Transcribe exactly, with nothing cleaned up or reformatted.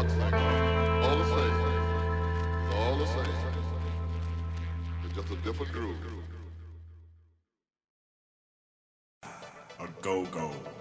rock singer. All the same. It's all the same. It's just a different groove. A go-go.